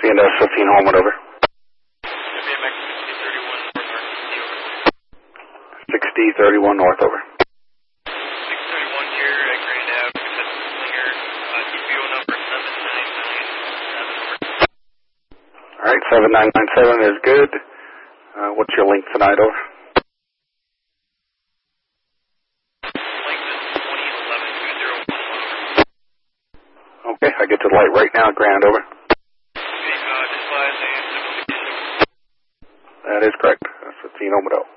CNS 15 Homewood, over. WMX 6031 North, over. 631 here at Grand Ave, Slinger, TPO number 7997, over. Alright, 7997 is good. What's your length tonight, over? Length is 2011-2011, over. Okay, I get to the light right now, Grand, over. Okay, just last and civil condition. That is correct. That's 15 Homewood.